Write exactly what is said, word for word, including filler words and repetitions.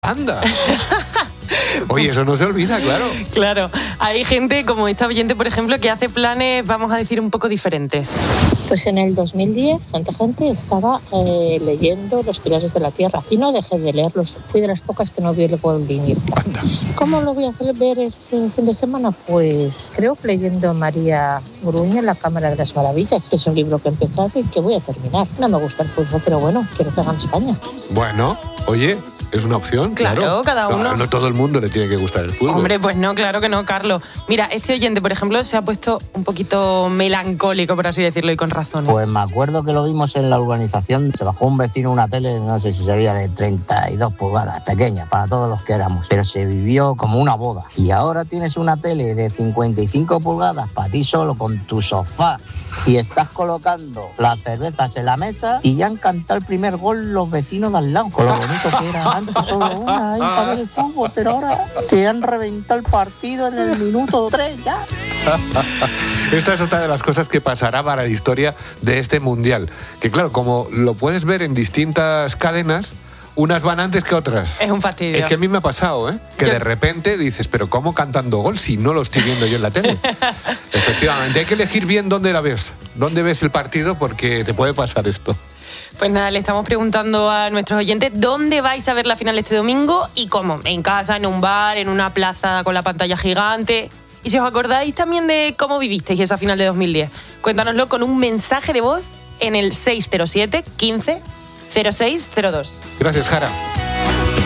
¡Anda! Oye, eso no se olvida, claro. Claro, hay gente como esta oyente, por ejemplo, que hace planes, vamos a decir, un poco diferentes. Pues en el dos mil diez, tanta gente estaba eh, leyendo Los Pilares de la Tierra y no dejé de leerlos. Fui de las pocas que no vi el Violinista. ¿Cómo lo voy a hacer ver este fin de semana? Pues creo que leyendo María Gruña, La Cámara de las Maravillas. Es un libro que he empezado y que voy a terminar. No me gusta el fútbol, pero bueno, quiero que gane España. Bueno, oye, es una opción, claro. Claro, cada uno. No, no todo el mundo le tiene que gustar el fútbol. Hombre, pues no, claro que no, Carlos. Mira, este oyente, por ejemplo, se ha puesto un poquito melancólico, por así decirlo, y con razones. Pues me acuerdo que lo vimos en la urbanización. Se bajó un vecino una tele, no sé si sería de treinta y dos pulgadas, pequeña, para todos los que éramos. Pero se vivió como una boda. Y ahora tienes una tele de cincuenta y cinco pulgadas para ti solo, con tu sofá. Y estás colocando las cervezas en la mesa y ya han cantado el primer gol los vecinos de al lado. Con lo bonito que era antes solo una ahí para ver el fútbol, pero ahora te han reventado el partido en el minuto tres ya. Esta es otra de las cosas que pasará para la historia de este mundial. Que claro, como lo puedes ver en distintas cadenas, unas van antes que otras. Es un fastidio. Es que a mí me ha pasado, ¿eh? Que yo... de repente dices, pero ¿cómo cantando gol si no lo estoy viendo yo en la tele? Efectivamente, hay que elegir bien dónde la ves, dónde ves el partido, porque te puede pasar esto. Pues nada, le estamos preguntando a nuestros oyentes dónde vais a ver la final este domingo y cómo. En casa, en un bar, en una plaza con la pantalla gigante. Y si os acordáis también de cómo vivisteis esa final de dos mil diez, cuéntanoslo con un mensaje de voz en el seis cero siete, quince, cero seis cero dos. Gracias, Jara.